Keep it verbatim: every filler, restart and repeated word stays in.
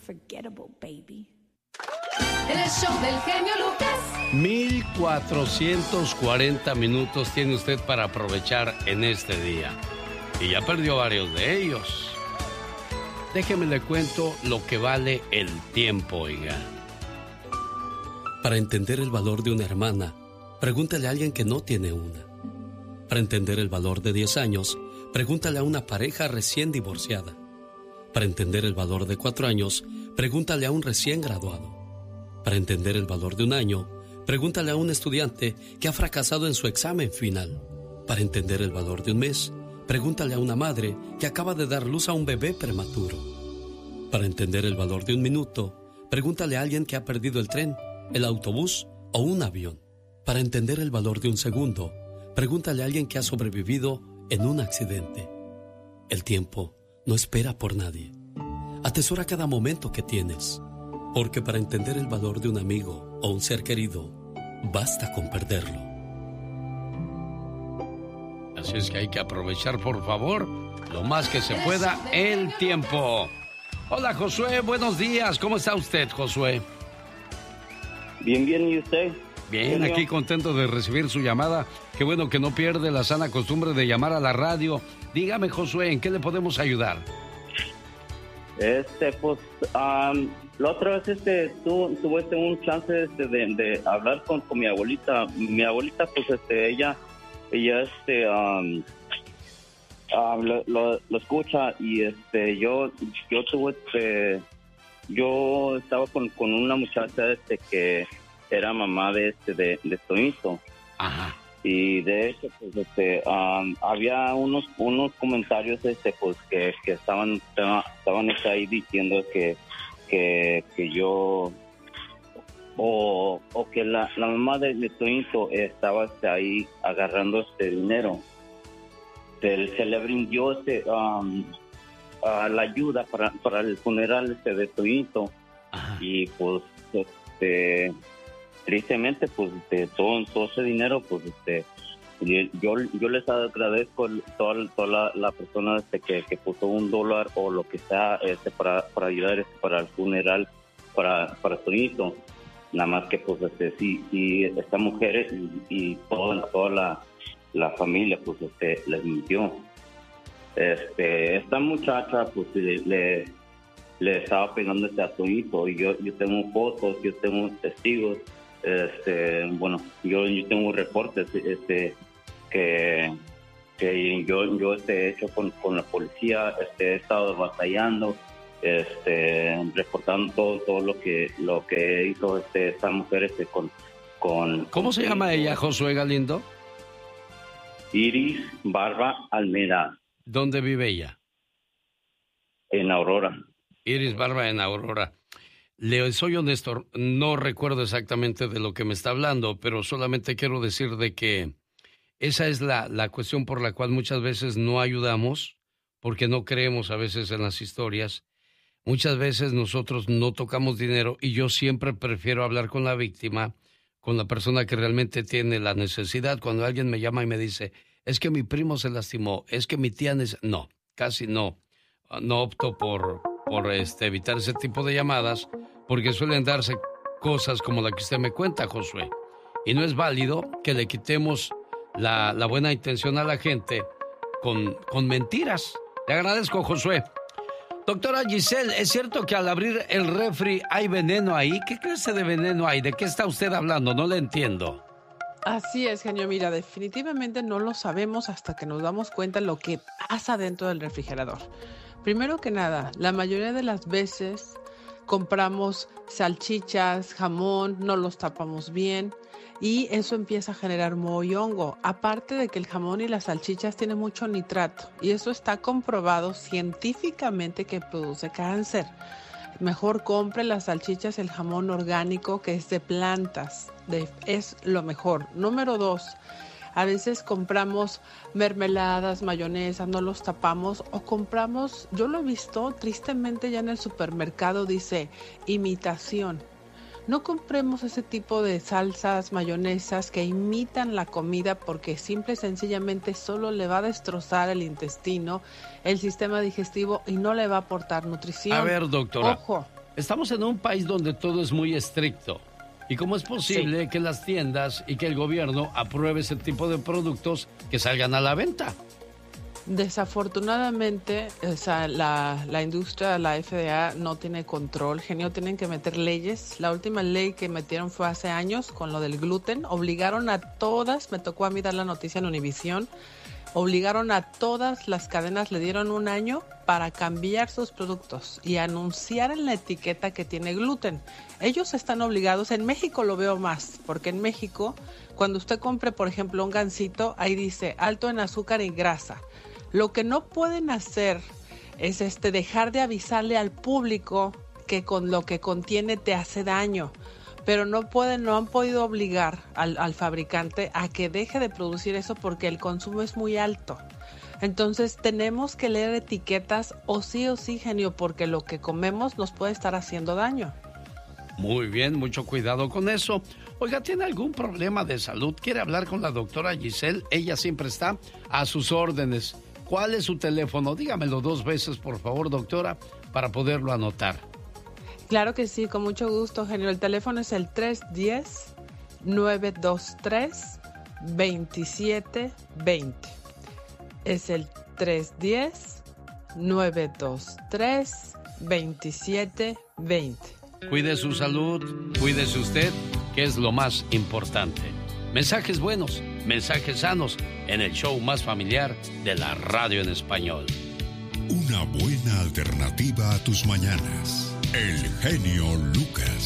unforgettable, baby. El show del genio Lucas. mil cuatrocientos cuarenta minutos tiene usted para aprovechar en este día. Y ya perdió varios de ellos. Déjeme le cuento lo que vale el tiempo, oiga. Para entender el valor de una hermana, pregúntale a alguien que no tiene una. Para entender el valor de diez años, pregúntale a una pareja recién divorciada. Para entender el valor de cuatro años, pregúntale a un recién graduado. Para entender el valor de un año, pregúntale a un estudiante que ha fracasado en su examen final. Para entender el valor de un mes, pregúntale a una madre que acaba de dar luz a un bebé prematuro. Para entender el valor de un minuto, pregúntale a alguien que ha perdido el tren, el autobús o un avión. Para entender el valor de un segundo, pregúntale a alguien que ha sobrevivido en un accidente. El tiempo no espera por nadie. Atesora cada momento que tienes, porque para entender el valor de un amigo o un ser querido, basta con perderlo. Así es que hay que aprovechar, por favor, lo más que se pueda, el tiempo. Hola, Josué, buenos días. ¿Cómo está usted, Josué? Bien, bien, ¿y usted? Bien, aquí contento de recibir su llamada. Qué bueno que no pierde la sana costumbre de llamar a la radio. Dígame, Josué, ¿en qué le podemos ayudar? Este, pues, um, la otra vez, este, tu, tuve este, un chance este, de, de hablar con, con mi abuelita. Mi abuelita, pues, este, ella, ella, este, um, uh, lo, lo, lo escucha y, este, yo, yo tuve, este, yo estaba con, con una muchacha, este, que era mamá de, este, de, de Toñito. Ajá. Y de hecho, pues, este, um, había unos unos comentarios, este, pues, que, que estaban estaban ahí diciendo que que, que yo o, o que la, la mamá de, de Toñito estaba este, ahí agarrando este dinero. Se, se le brindó este, um, a la ayuda para, para el funeral este de Toñito. Y pues este tristemente, pues, este, todo, todo ese dinero, pues, este, yo, yo les agradezco toda, toda la, la persona este, que, que puso un dólar o lo que sea este, para, para ayudar este, para el funeral, para, para Toñito. Nada más que, pues, este, sí, sí, esta mujer y, y toda, toda la, la familia, pues, este, les mintió. Este, esta muchacha, pues, le, le, le estaba pegando este a Toñito, y yo, yo tengo fotos, yo tengo testigos. Este, bueno, yo, yo tengo reportes este, que, que yo, yo este, he hecho con, con la policía, este, he estado batallando, este, reportando todo, todo lo que lo que hizo este, esta mujer este, con, con... ¿Cómo se llama ella, Josué Galindo? Iris Barba Almeida. ¿Dónde vive ella? En Aurora. Iris Barba en Aurora. Le soy honesto, no recuerdo exactamente de lo que me está hablando, pero solamente quiero decir de que esa es la, la cuestión por la cual muchas veces no ayudamos, porque no creemos a veces en las historias. Muchas veces nosotros no tocamos dinero y yo siempre prefiero hablar con la víctima, con la persona que realmente tiene la necesidad. Cuando alguien me llama y me dice, es que mi primo se lastimó, es que mi tía... Neces-". No, casi no. No opto por... por este, evitar ese tipo de llamadas, porque suelen darse cosas como la que usted me cuenta, Josué. Y no es válido que le quitemos la, la buena intención a la gente con, con mentiras. Le agradezco, Josué. Doctora Giselle, ¿es cierto que al abrir el refri hay veneno ahí? ¿Qué clase de veneno hay? ¿De qué está usted hablando? No le entiendo. Así es, genio. Mira, definitivamente no lo sabemos hasta que nos damos cuenta de lo que pasa dentro del refrigerador. Primero que nada, la mayoría de las veces compramos salchichas, jamón, no los tapamos bien y eso empieza a generar moho y hongo. Aparte de que el jamón y las salchichas tienen mucho nitrato y eso está comprobado científicamente que produce cáncer. Mejor compre las salchichas, el jamón orgánico que es de plantas, de, es lo mejor. Número dos, a veces compramos mermeladas, mayonesas, no los tapamos o compramos, yo lo he visto tristemente ya en el supermercado, dice imitación. No compremos ese tipo de salsas, mayonesas que imitan la comida porque simple y sencillamente solo le va a destrozar el intestino, el sistema digestivo y no le va a aportar nutrición. A ver, doctora. Ojo. Estamos en un país donde todo es muy estricto. ¿Y cómo es posible sí. que las tiendas y que el gobierno apruebe ese tipo de productos que salgan a la venta? Desafortunadamente, o sea, la, la industria, la F D A no tiene control, genio, tienen que meter leyes. La última ley que metieron fue hace años con lo del gluten. Obligaron a todas, me tocó a mí dar la noticia en Univisión, obligaron a todas las cadenas, le dieron un año para cambiar sus productos y anunciar en la etiqueta que tiene gluten. Ellos están obligados, en México lo veo más, porque en México, cuando usted compre, por ejemplo, un gansito, ahí dice alto en azúcar y grasa. Lo que no pueden hacer es este dejar de avisarle al público que con lo que contiene te hace daño, pero no pueden, no han podido obligar al, al fabricante a que deje de producir eso porque el consumo es muy alto. Entonces tenemos que leer etiquetas o sí o sí, genio, porque lo que comemos nos puede estar haciendo daño. Muy bien, mucho cuidado con eso. Oiga, ¿tiene algún problema de salud? ¿Quiere hablar con la doctora Giselle? Ella siempre está a sus órdenes. ¿Cuál es su teléfono? Dígamelo dos veces, por favor, doctora, para poderlo anotar. Claro que sí, con mucho gusto, genio. El teléfono es el tres uno cero, nueve dos tres, dos siete dos cero. Es el tres uno cero, nueve dos tres, dos siete dos cero. Cuide su salud, cuídese usted, que es lo más importante. Mensajes buenos, mensajes sanos en el show más familiar de la radio en español. Una buena alternativa a tus mañanas. El genio Lucas.